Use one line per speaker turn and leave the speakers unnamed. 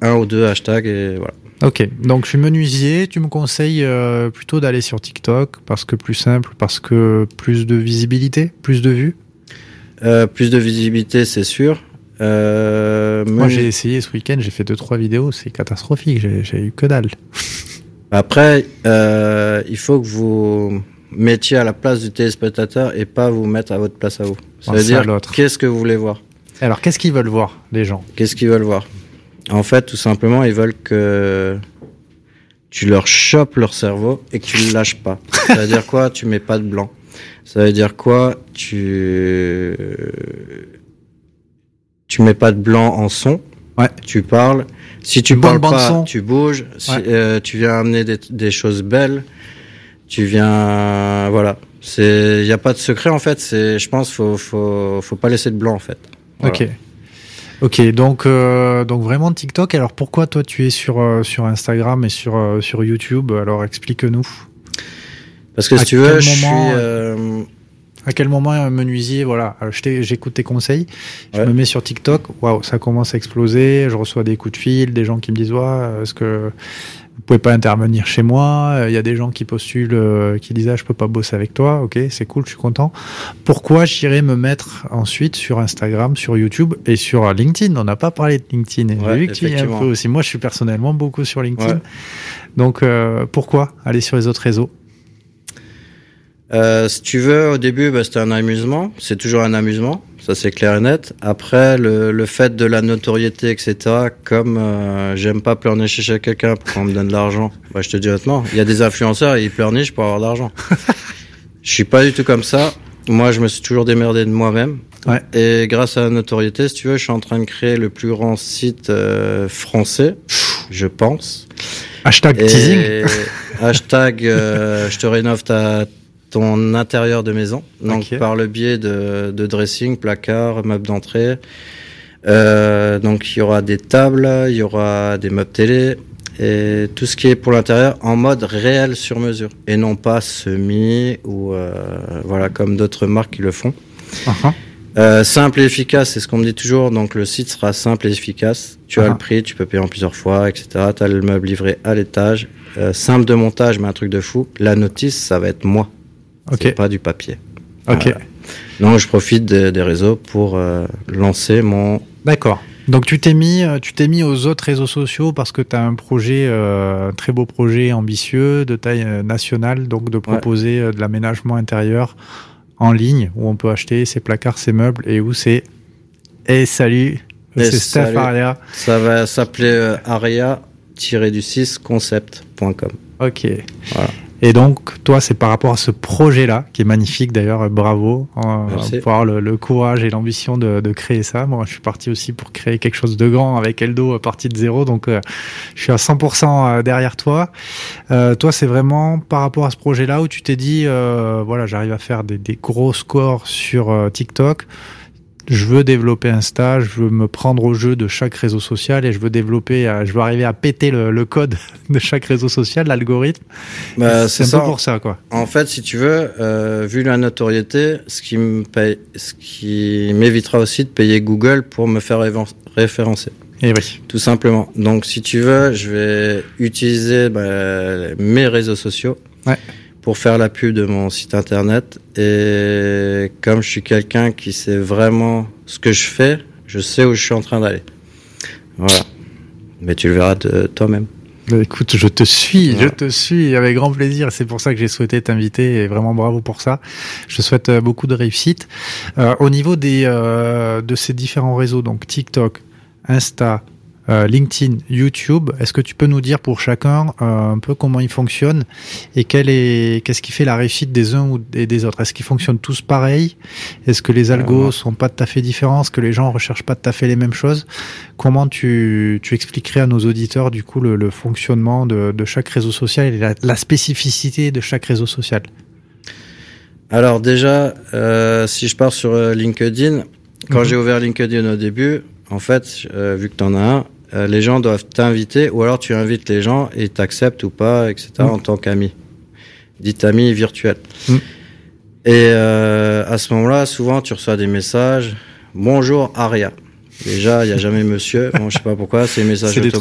un ou deux hashtags et voilà.
Ok, donc je suis menuisier, tu me conseilles plutôt d'aller sur TikTok parce que plus simple, parce que plus de visibilité, plus de vues?
Plus de visibilité, c'est sûr.
Moi j'ai essayé ce week-end, j'ai fait 2-3 vidéos, c'est catastrophique, j'ai eu que dalle.
Après, il faut que vous mettiez à la place du téléspectateur et pas vous mettre à votre place à vous. Ça veut dire, qu'est-ce que vous voulez voir?
Alors, qu'est-ce qu'ils veulent voir, les gens?
Qu'est-ce qu'ils veulent voir? En fait, tout simplement, ils veulent que tu leur chopes leur cerveau et que tu le lâches pas. Ça veut dire quoi? Tu mets pas de blanc. Ça veut dire quoi? Tu mets pas de blanc en son.
Ouais.
Tu parles. Si tu parles pas, tu bouges. Ouais. Tu viens amener des choses belles. Tu viens, voilà. Il y a pas de secret en fait. Je pense, faut pas laisser de blanc en fait. Voilà.
Ok, donc vraiment TikTok. Alors pourquoi toi tu es sur Instagram et sur YouTube? Alors explique-nous.
Parce que si tu veux,
à quel moment un menuisier, voilà, j'écoute tes conseils, je me mets sur TikTok, waouh, ça commence à exploser, je reçois des coups de fil, des gens qui me disent est-ce que vous pouvez pas intervenir chez moi? Il y a des gens qui postulent, qui disent je peux pas bosser avec toi. Ok, c'est cool, je suis content. Pourquoi j'irais me mettre ensuite sur Instagram, sur YouTube et sur LinkedIn? On n'a pas parlé de LinkedIn. J'ai vu que tu y es un peu aussi. Moi, je suis personnellement beaucoup sur LinkedIn. Ouais. Donc, pourquoi aller sur les autres réseaux?
Si tu veux, au début, c'était un amusement. C'est toujours un amusement. Ça, c'est clair et net. Après, le fait de la notoriété, etc., comme j'aime pas pleurnicher chez quelqu'un pour qu'on me donne de l'argent, je te dis honnêtement, il y a des influenceurs et ils pleurnichent pour avoir de l'argent. Je suis pas du tout comme ça. Moi, je me suis toujours démerdé de moi-même. Ouais. Et grâce à la notoriété, si tu veux, je suis en train de créer le plus grand site français, je pense.
Hashtag teasing.
Hashtag je te rénove ton intérieur de maison, donc par le biais de dressing, placard, meubles d'entrée. Donc il y aura des tables, il y aura des meubles télé et tout ce qui est pour l'intérieur en mode réel sur mesure et non pas semi ou voilà comme d'autres marques qui le font. Simple et efficace, c'est ce qu'on me dit toujours. Donc le site sera simple et efficace. Tu as le prix, tu peux payer en plusieurs fois, etc. Tu as le meuble livré à l'étage. Simple de montage, mais un truc de fou. La notice, ça va être moi. C'est pas du papier.
Ok.
Voilà. Donc je profite des réseaux pour lancer mon.
D'accord. Donc tu t'es mis aux autres réseaux sociaux parce que tu as un projet, un très beau projet ambitieux de taille nationale, donc de proposer de l'aménagement intérieur en ligne où on peut acheter ses placards, ses meubles et où c'est. Et salut, c'est Steph Aria.
Ça va s'appeler aria-du6concept.com.
Ok. Voilà. Et donc, toi, c'est par rapport à ce projet-là, qui est magnifique d'ailleurs, bravo, pour avoir le courage et l'ambition de créer ça. Moi, je suis parti aussi pour créer quelque chose de grand avec Eldo à partir de zéro, donc je suis à 100% derrière toi. Toi, c'est vraiment par rapport à ce projet-là où tu t'es dit, voilà, j'arrive à faire des gros scores sur TikTok. Je veux développer Insta, je veux me prendre au jeu de chaque réseau social et je veux arriver à péter le code de chaque réseau social, l'algorithme. C'est un peu pour ça, quoi.
En fait, si tu veux, vu la notoriété, ce qui m'évitera aussi de payer Google pour me faire référencer.
Et oui.
Tout simplement. Donc, si tu veux, je vais utiliser mes réseaux sociaux.
Ouais.
Pour faire la pub de mon site internet. Et comme je suis quelqu'un qui sait vraiment ce que je fais, je sais où je suis en train d'aller. Voilà. Mais tu le verras de toi-même.
Écoute, je te suis avec grand plaisir. C'est pour ça que j'ai souhaité t'inviter et vraiment bravo pour ça. Je te souhaite beaucoup de réussite. Au niveau de ces différents réseaux, donc TikTok, Insta, LinkedIn, YouTube, est-ce que tu peux nous dire pour chacun un peu comment ils fonctionnent et qu'est-ce qui fait la réussite des uns et des autres? Est-ce qu'ils fonctionnent tous pareil? Est-ce que les algos sont pas tout à fait différents? Est-ce que les gens recherchent pas tout à fait les mêmes choses? Comment tu expliquerais à nos auditeurs du coup le fonctionnement de chaque réseau social et la spécificité de chaque réseau social?
Alors déjà, si je pars sur LinkedIn, quand j'ai ouvert LinkedIn au début, en fait, vu que tu en as un, les gens doivent t'inviter ou alors tu invites les gens et t'acceptent ou pas, etc. en tant qu'ami. Dit ami virtuel. Et à ce moment-là, souvent, tu reçois des messages. Bonjour Aria. Déjà, il n'y a jamais monsieur. Bon, je sais pas pourquoi, c'est des messages automatiques.